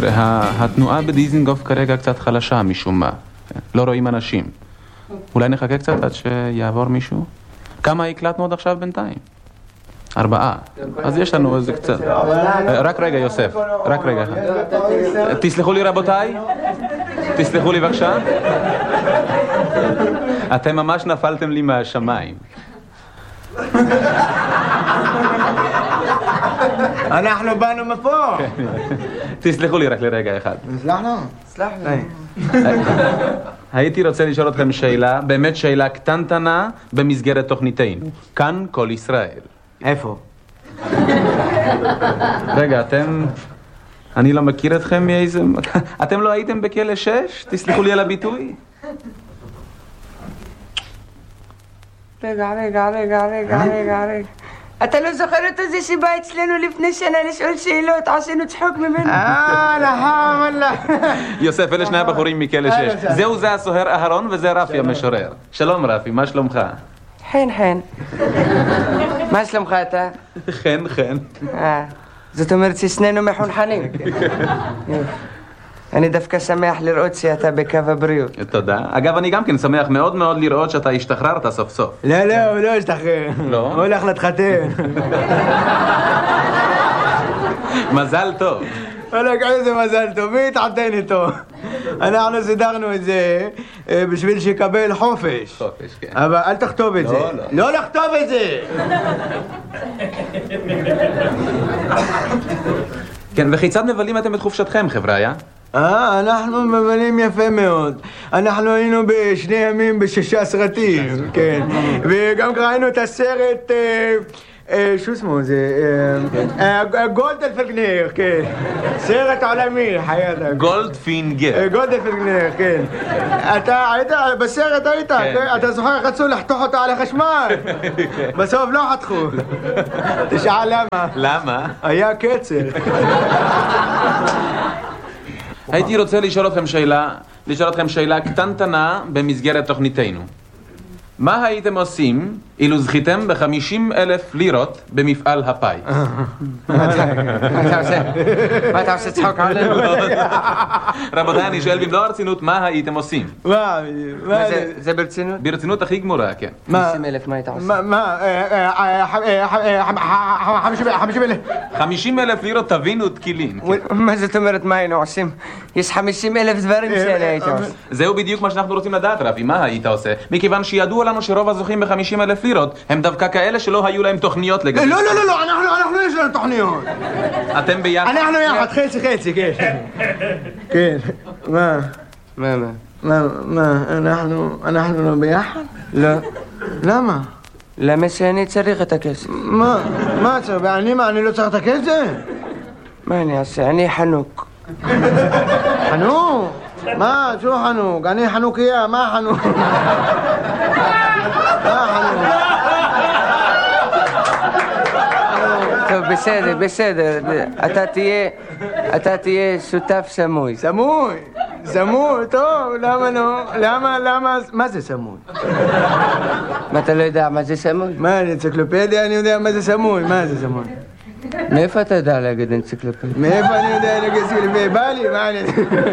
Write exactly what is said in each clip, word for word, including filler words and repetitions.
תראה, התנועה בדיזינגוף כרגע קצת חלשה משום מה. לא רואים אנשים. אולי נחכה קצת עד שיעבור מישהו? כמה הקלטנו עוד עכשיו בינתיים? ארבעה. אז יש לנו איזה קצת. רק רגע, יוסף. רק רגע. תסלחו לי רבותיי? תסלחו לי בבקשה? אתם ממש נפלתם לי מהשמיים. אנחנו באנו מפה. תסלחו לי רק לרגע אחד. סלחנו? סלחנו. הייתי רוצה לשאול אתכם שאלה, באמת שאלה קטנטנה במסגרת תוכניתנו. כאן כל ישראל. איפה? רגע, אתם... אני לא מכיר אתכם מאיזה... אתם לא הייתם בכלא שש? תסלחו לי על הביטוי. רגע, רגע, רגע, רגע, רגע, רגע. אתה לא זוכר את זה שבא אצלנו לפני שנה לשאול שאלות, עשינו צחוק ממנו? אה, לחם, אללה. יוסף, אלה שני הבחורים מכלא שש. זהו זה הסוהר אהרון וזה רפי המשורר. שלום רפי, מה שלומך? חן, חן. מה שלומך אתה? חן, חן. אה, זאת אומרת ששנינו מחונכנים. אני דווקא שמח לראות שאתה בקו הבריאות. תודה. אגב, אני גם כן שמח מאוד מאוד לראות שאתה השתחררת סוף סוף. לא, לא, הוא לא השתחרר. לא? הוא הולך להתחתן. מזל טוב. וואלק, איזה מזל טוב, מי התחתן איתו? אנחנו סידרנו את זה בשביל שיקבל חופש. חופש, כן. אבל אל תכתוב את זה. לא, לא. לא לכתוב את זה! כן, וכיצד מבלים אתם את חופשתכם, חבריה? אה, אנחנו מבלים יפה מאוד. אנחנו היינו בשני ימים בשישה סרטים, כן. וגם ראינו את הסרט... שו שמו זה? גולדפינגר, כן. סרט עולמי, חייתה. גולדפינגר. גולדפינגר, כן. אתה היית, בסרט היית, אתה זוכר, רצו לחתוך אותה על החשמל. בסוף לא חתכו. תשאל למה. למה? היה קצר. הייתי רוצה לשאול אתכם שאלה, לשאול אתכם שאלה קטנטנה במסגרת תוכניתנו. מה הייתם עושים אילו זכיתם ב-חמישים אלף לירות במפעל הפאי? מה אתה עושה? מה אתה עושה צחוק עלינו? רבותיי, אני שואל במלוא הרצינות, מה הייתם עושים? מה? זה ברצינות? ברצינות הכי גמורה, כן. חמישים אלף, מה היית עושה? מה? חמישים אלף? חמישים אלף לירות תבינו תקילין. מה זאת אומרת מה היינו עושים? יש חמישים אלף דברים שאני הייתי עושה. זהו בדיוק מה שאנחנו רוצים לדעת, רבי, מה היית עושה? מכיוון שידוע לנו שרוב הזוכים ב-חמישים אלף לירות הם דווקא כאלה שלא היו להם תוכניות לגבי... לא, לא, לא, לא, אנחנו יש לנו תוכניות. אתם ביחד? אנחנו יחד, חצי חצי, כן. כן. מה? מה, מה? מה, מה, אנחנו, אנחנו לא ביחד? לא. למה? למה שאני צריך את הכסף? מה? מה צריך? ואני מה, אני לא צריך את הכסף? מה אני אעשה? אני חנוק. חנוק? מה? שו חנוק? אני חנוכיה, מה חנוק? מה חנוק? טוב, בסדר, בסדר. אתה תהיה, אתה תהיה שותף סמוי. סמוי? סמוי? טוב, למה לא? למה, למה? מה זה סמוי? מה, אתה לא יודע מה זה סמוי? מה, אנציקלופדיה? אני יודע מה זה סמוי. מה זה סמוי? מאיפה אתה יודע להגיד אנציקלופדיה? מאיפה אני יודע להגיד אנציקלופדיה? בא לי, מה אני...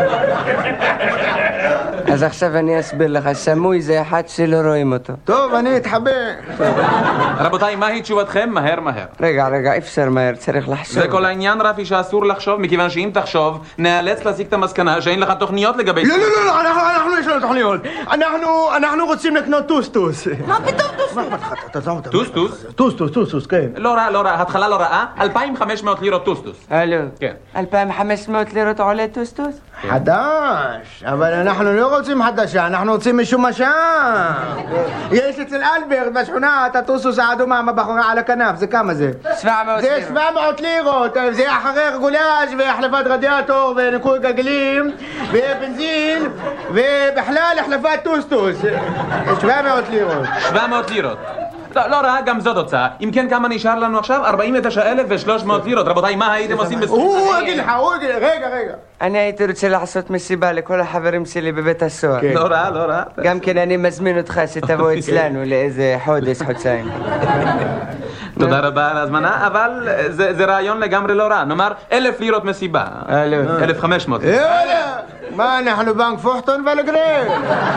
אז עכשיו אני אסביר לך, סמוי זה אחד שלא רואים אותו. טוב, אני אתחבר. רבותיי, מהי תשובתכם? מהר מהר. רגע, רגע, אפשר מהר, צריך לחשוב. זה כל העניין, רפי, שאסור לחשוב, מכיוון שאם תחשוב, נאלץ להסיק את המסקנה שאין לך תוכניות לגבי... לא, לא, לא, לא, אנחנו יש לנו תוכניות. אנחנו, אנחנו רוצים לקנות טוסטוס. מה פתאום טוסטוס? טוסטוס? טוסטוס, טוסטוס, כן. לא רע, לא רע, התחלה לא רעה, אלפיים וחמש מאות לירות טוסטוס. הלו. כן. אלפיים וחמש מאות לירות עולה טוסטוס? חדש, אבל אנחנו לא רוצים חדשה, אנחנו רוצים משומשה. יש אצל אלברט בשכונה את הטוסטוס האדומה מבחורה על הכנף, זה כמה זה? שבע מאות זה לירות. שבע מאות לירות, זה אחרי רגולאז' והחלפת רדיאטור וניקוי גלגלים ובנזין ובכלל החלפת טוסטוס. שבע מאות לירות. שבע מאות לירות. טוב, לא רע, גם זאת הוצאה. אם כן, כמה נשאר לנו עכשיו? ארבעים ותשע אלף ושלוש מאות לירות. רבותיי, מה הייתם עושים בסכום? הוא יגיד לך, הוא יגיד, רגע, רגע. אני הייתי רוצה לעשות מסיבה לכל החברים שלי בבית הסוהר. לא רע, לא רע. גם כן אני מזמין אותך שתבוא אצלנו לאיזה חודש, חודשיים. תודה רבה על ההזמנה, אבל זה, זה רעיון לגמרי לא רע. נאמר, אלף לירות מסיבה. אלף וחמש מאות. יאללה! מה, אנחנו בנק פוחטון ולגרל?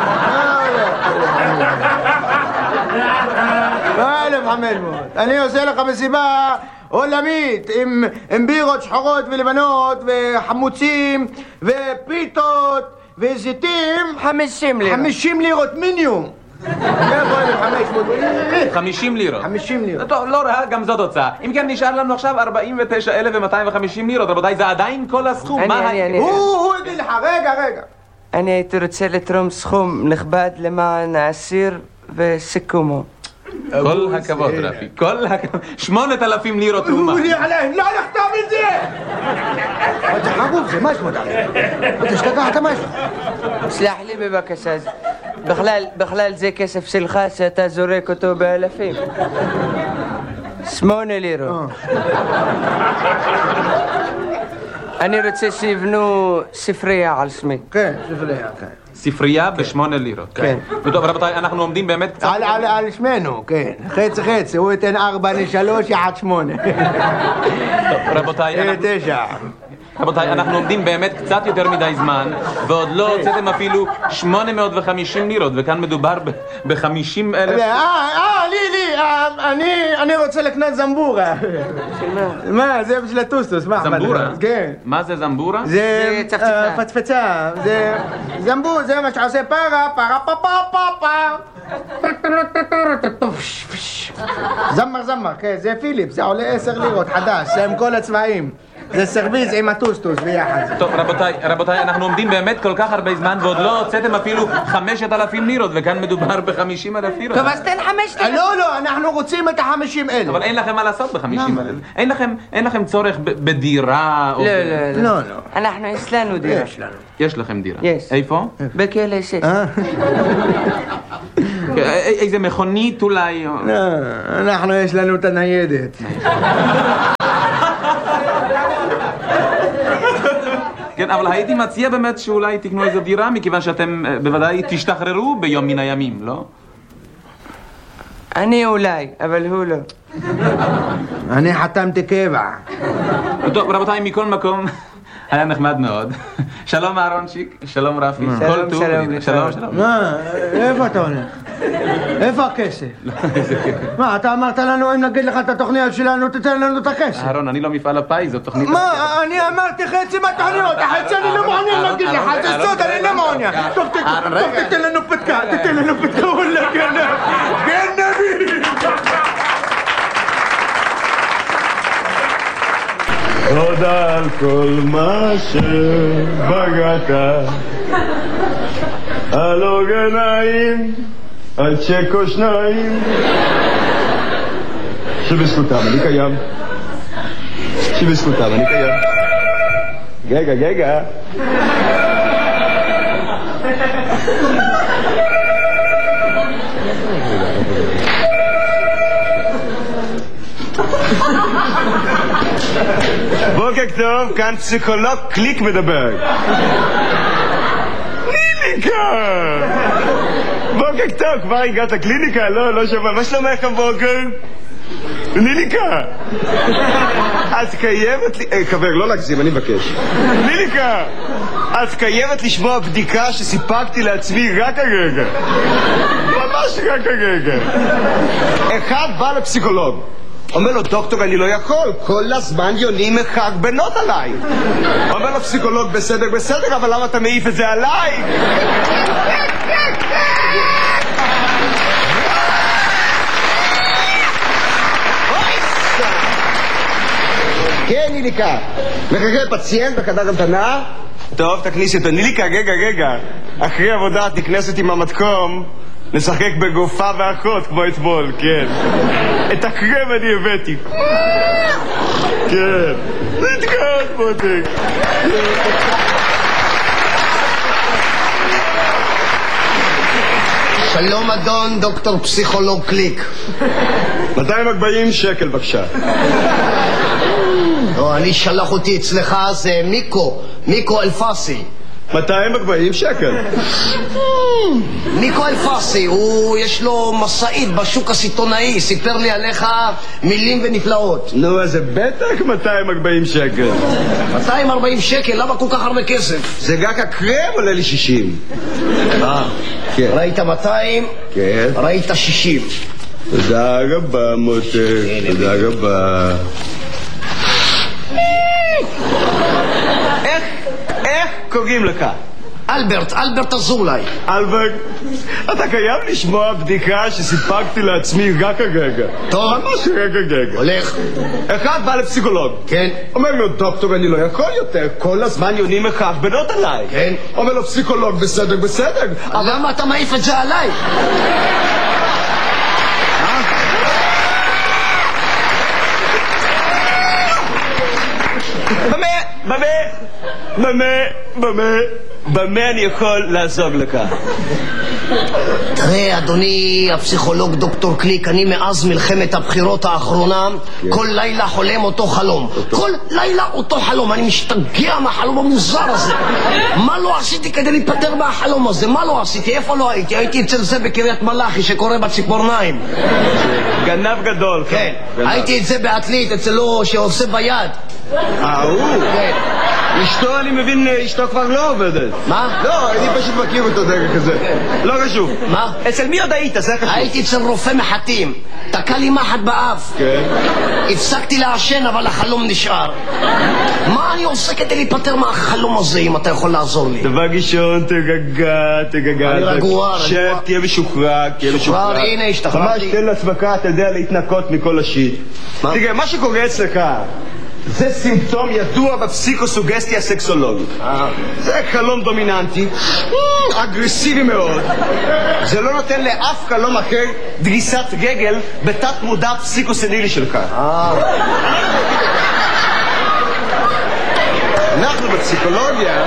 מה אלף וחמש מאות? אני עושה לך מסיבה עולמית עם, עם בירות שחורות ולבנות וחמוצים ופיתות וזיתים. חמישים לירות. חמישים לירות מינימום. חמישים לירות. חמישים לירות. טוב, לא רע, גם זאת הוצאה. אם כן, נשאר לנו עכשיו ארבעים ותשע אלף ומאתיים וחמישים לירות. רבותיי, זה עדיין כל הסכום. אני, אני, אני. הוא, הוא יגיד לך, רגע, רגע. אני הייתי רוצה לתרום סכום נכבד למען האסיר וסיכומו. כל הכבוד, רפי. כל הכבוד. שמונת אלפים לירות תרומה. הוא עליהם, לא לכתוב את זה! אתה חגוב, זה משהו אתה. אתה שתקחת משהו. סלח לי בבקשה. בכלל, בכלל זה כסף שלך שאתה זורק אותו באלפים. שמונה לירות. אני רוצה שיבנו ספרייה על שמי. כן, ספרייה, כן. ספרייה בשמונה לירות. כן. טוב, רבותיי, אנחנו עומדים באמת קצת... על, על, על שמנו, כן. חצי חצי, הוא ייתן ארבע לשלוש, יחד שמונה. טוב, רבותיי, אנחנו... תשע. רבותיי, אנחנו עומדים באמת קצת יותר מדי זמן, ועוד לא הוצאתם אפילו שמונה מאות וחמישים לירות, וכאן מדובר ב-חמישים אלף... אה, אה, לי, לי, אני, אני רוצה לקנות זמבורה. מה, זה בשביל הטוסטוס, מה? זמבורה? כן. מה זה זמבורה? זה פצפצה, זה זמבור, זה מה שעושה פרה, פרה, פה, פה, פה, פה. זמר, זמר, כן, זה פיליפ, זה עולה עשר לירות, חדש, זה עם כל הצבעים. זה סרוויז עם הטוסטוס ביחד. טוב, רבותיי, רבותיי, אנחנו עומדים באמת כל כך הרבה זמן ועוד לא הוצאתם אפילו חמשת אלפים לירות, וכאן מדובר בחמישים אלף לירות. טוב, אז תן חמשת אלף. לא, לא, אנחנו רוצים את החמישים אלף. אבל אין לכם מה לעשות בחמישים אלף. אין לכם, אין לכם צורך בדירה או... לא, לא, לא, לא. אנחנו, יש לנו דירה. יש לנו. יש לכם דירה. יש. איפה? בכלא שש. איזה מכונית אולי? לא, אנחנו יש לנו את הניידת. כן, אבל הייתי מציע באמת שאולי תקנו איזו דירה, מכיוון שאתם בוודאי תשתחררו ביום מן הימים, לא? אני אולי, אבל הוא לא. אני חתמתי קבע. טוב, רבותיי, מכל מקום, היה נחמד מאוד. שלום אהרונצ'יק, שלום רפי. שלום, שלום. שלום, שלום. מה, איפה אתה הולך? איפה הכסף? מה, אתה אמרת לנו אם נגיד לך את התוכניות שלנו, תתן לנו את הכסף. אהרון, אני לא מפעל הפיס, זאת תוכנית... מה, אני אמרתי חצי מהתוכניות, החצי אני לא מעוניין להגיד לך, זה סוד, אני לא מעוניין. טוב, תתן לנו פתקה, תתן לנו פתקה, וואלה, גנב, גנבי! תודה על כל מה שבגעת, על עוגניים, על צ'קו שניים, שבזכותם אני קיים, שבזכותם אני קיים. גגה, גגה. בוקר טוב, כאן פסיכולוג קליק מדבר. ניליקה! בוקר טוב, כבר הגעת לקליניקה? לא, לא שומע. מה שלומך הבוקר? ניליקה! את חייבת לי... אה, חבר, לא להגזים, אני מבקש. ניליקה! את חייבת לשמוע בדיקה שסיפקתי לעצמי רק הרגע. ממש רק הרגע. אחד בא לפסיכולוג. אומר לו, דוקטור, אני לא יכול, כל הזמן יונים מחק בנות עליי. אומר לו, פסיכולוג, בסדר, בסדר, אבל למה אתה מעיף את זה עליי? כן, ניליקה. מחכה פציינט בחדר המתנה? טוב, תכניסי אותו. ניליקה, רגע, רגע. אחרי עבודה תכנסת עם המתקום. נשחק בגופה ואחות כמו אתמול, כן. את הקרם אני הבאתי. כן. נתקעת, מותק. שלום אדון דוקטור פסיכולוג קליק. מאתיים וארבעים שקל בבקשה. לא, אני שלח אותי אצלך, זה מיקו, מיקו אלפסי. מאתיים וארבעים שקל. מיקו אלפסי, הוא יש לו מסעית בשוק הסיטונאי, סיפר לי עליך מילים ונפלאות. נו, אז זה בטח מאתיים וארבעים שקל. מאתיים וארבעים שקל? למה כל כך הרבה כסף? זה רק הקרם עולה לי שישים. אה, כן. ראית מאתיים? כן. ראית שישים. תודה רבה מותק, תודה רבה. איך, איך קוראים לך? אלברט, אלברט אזולאי. אלברט, אתה חייב לשמוע בדיקה שסיפקתי לעצמי רק הרגע. טוב. ממש רק הרגע. הולך. אחד בא לפסיכולוג. כן. אומר לו, דוקטור, אני לא יכול יותר, כל הזמן יונים מחרבנות עליי. כן. אומר לו, פסיכולוג, בסדר, בסדר. למה אתה מעיף את זה עליי? במה, במה, במה, במה, במה אני יכול לעזור לך? תראה, אדוני הפסיכולוג דוקטור קליק, אני מאז מלחמת הבחירות האחרונה כל לילה חולם אותו חלום. כל לילה אותו חלום. אני משתגע מהחלום המוזר הזה. מה לא עשיתי כדי להיפטר מהחלום הזה? מה לא עשיתי? איפה לא הייתי? הייתי אצל זה בקריית מלאכי שקורא בציפורניים. גנב גדול. כן. הייתי את זה בעתלית אצלו שעושה ביד. אה, הוא? כן. אשתו, אני מבין, אשתו כבר לא עובדת. מה? לא, אני פשוט מכיר אותו דרך כזה. לא חשוב. מה? אצל מי עוד היית? זה חשוב. הייתי אצל רופא מחטים. תקע לי מחט באף. כן. הפסקתי לעשן, אבל החלום נשאר. מה אני עושה כדי להיפטר מהחלום הזה, אם אתה יכול לעזור לי? דבר ראשון, תגגע, תגגע. אני רגוע, שב, רגוע. תהיה משוחרר, תהיה משוחרר. הנה, השתחררתי. ממש תן לעצמך, אתה יודע, להתנקות מכל השיט. מה? תראה, מה שקורה אצלך זה סימפטום ידוע בפסיקוסוגסטיה סקסולוגית. זה חלום דומיננטי, אגרסיבי מאוד. זה לא נותן לאף חלום אחר דריסת רגל בתת מודע פסיקוסנילי שלך. אנחנו בפסיכולוגיה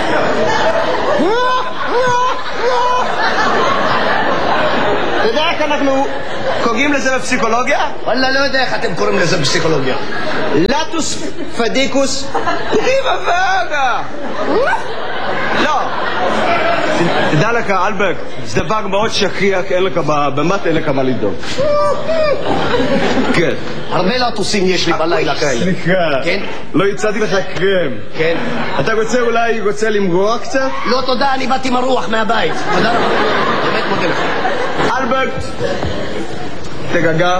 אתה יודע איך אנחנו קוראים לזה בפסיכולוגיה? וואלה, לא יודע איך אתם קוראים לזה בפסיכולוגיה. לטוס פדיקוס פריבה וגה. לא. תדע לך, אלברט, זה דבר מאוד שכיח, אין לך במת, אין לך מה לדאוג. כן. הרבה לטוסים יש לי בלילה כאלה. סליחה. כן? לא הצעתי לך קרם. כן. אתה רוצה אולי רוצה למרוח קצת? לא, תודה, אני באתי מרוח מהבית. תודה רבה. באמת מודה לך. אלברט, תגגע.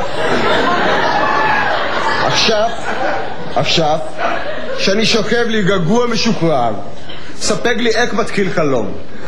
עכשיו, עכשיו, שאני שוכב לי גגוע משוחרר, ספק לי איך מתחיל חלום.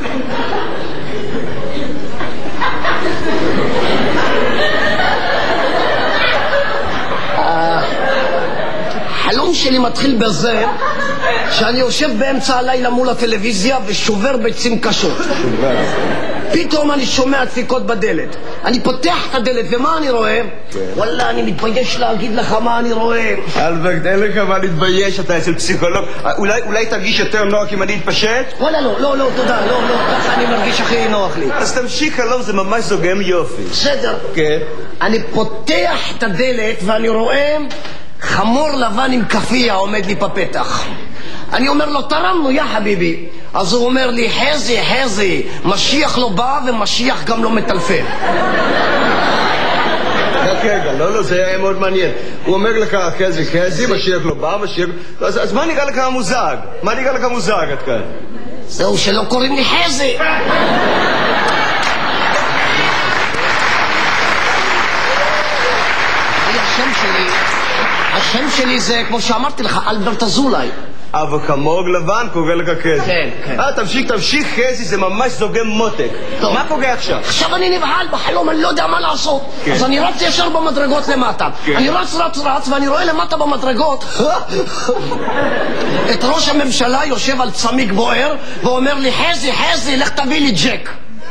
החלום שלי מתחיל בזה שאני יושב באמצע הלילה מול הטלוויזיה ושובר ביצים קשות. פתאום אני שומע דפיקות בדלת. אני פותח את הדלת, ומה אני רואה? וואלה, אני מתבייש להגיד לך מה אני רואה. אלברט, אין לך מה להתבייש, אתה אצל פסיכולוג. אולי, אולי תרגיש יותר נוח אם אני אתפשט? וואלה, לא, לא, לא, תודה, לא, לא, ככה אני מרגיש הכי נוח לי. אז תמשיך, חלום, זה ממש זוגם יופי. בסדר. כן. אני פותח את הדלת ואני רואה חמור לבן עם כפיה עומד לי בפתח. אני אומר לו, תרמנו, יא חביבי. אז הוא אומר לי, חזי, חזי, משיח לא בא ומשיח גם לא מטלפן. רק רגע, לא, לא, זה היה מאוד מעניין. הוא אומר לך, חזי, חזי, משיח לא בא, משיח... אז, אז מה נראה לך מוזג? מה נראה לך מוזג עד כאן? זהו שלא קוראים לי חזי. השם שלי, השם שלי זה, כמו שאמרתי לך, אלברט אזולאי. אבל חמור לבן קורא לך חזי. כן, כן. אה, תמשיך, תמשיך, חזי, זה ממש זוגם מותק. טוב. מה קורה עכשיו? עכשיו אני נבהל בחלום, אני לא יודע מה לעשות. כן. אז אני רץ ישר במדרגות למטה. כן. אני רץ, רץ, רץ, ואני רואה למטה במדרגות את ראש הממשלה יושב על צמיג בוער ואומר לי, חזי, חזי, לך תביא לי ג'ק.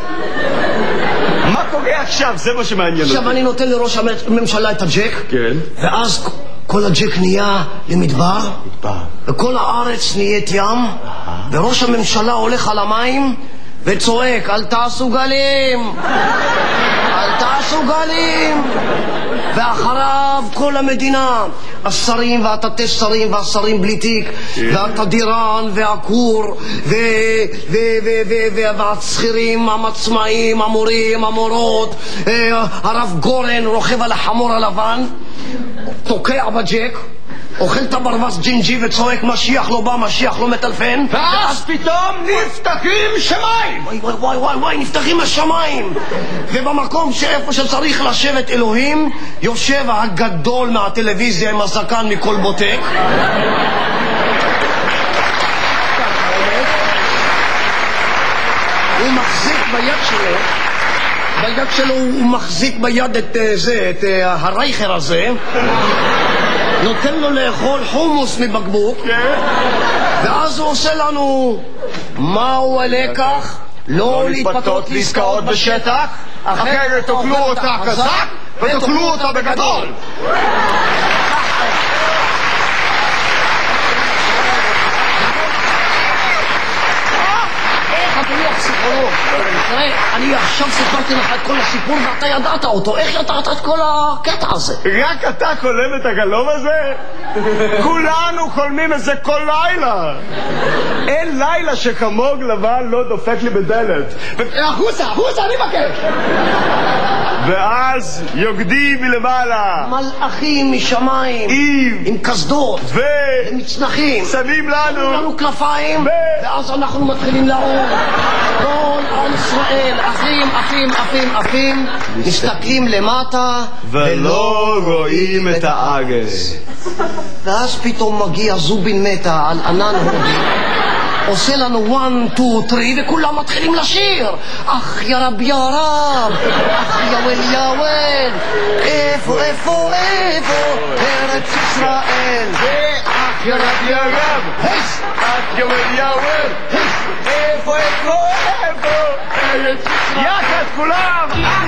מה קורה עכשיו? זה מה שמעניין אותי. עכשיו אני נותן לראש הממשלה את הג'ק. כן. ואז כל הג'ק נהיה למדבר. מדבר. וכל הארץ נהיית ים. וראש הממשלה הולך על המים וצועק, אל תעשו גלים! אל תעשו גלים! ואחריו כל המדינה, השרים והתתי שרים והשרים בלי תיק, והתדירן והכור, והצחירים, המצמאים, המורים, המורות, הרב גורן רוכב על החמור הלבן, תוקע בג'ק, אוכל את הברווז ג'ינג'י וצועק משיח לא בא, משיח לא מטלפן, ואז פתאום נפתחים שמיים! וואי וואי וואי וואי וואי, נפתחים השמיים! ובמקום שאיפה שצריך לשבת אלוהים, יושב הגדול מהטלוויזיה עם הזקן מכל בוטק. הוא מחזיק ביד שלו, ביד שלו הוא מחזיק ביד את זה, את הרייכר הזה, נותן לו לאכול חומוס מבקבוק, ואז הוא עושה לנו, מהו הלקח? לא להתפתות לעסקאות בשטח, אחרת תאכלו אותה חזק ותאכלו אותה בגדול. אדוני הפסיכולוג, תראה, אני עכשיו סיפרתי לך את כל הסיפור ואתה ידעת אותו, איך ידעת את כל הקטע הזה? רק אתה חולם את הגלום הזה? כולנו חולמים את זה כל לילה. אין לילה שחמוג לבן לא דופק לי בדלת. החוצה, החוצה, אני מבקש. ואז יוקדים מלמעלה מלאכים משמיים עם עם קסדות ו... ומצנחים שמים לנו לנו כנפיים ו... ואז אנחנו מתחילים לעוף כל עם ישראל, אחים, אחים, אחים, אחים, מסתכלים למטה ולא רואים את האגס. ואז פתאום מגיע זובין מתה על ענן הודי, עושה לנו one, two, three וכולם מתחילים לשיר. אך יא רב יא רב, אך יא ול יא ול, איפה איפה איפה ארץ ישראל. אך יא רב יא רב, אך יא ול יא ול, איפה איפה איפה ארץ ישראל. יחד כולם.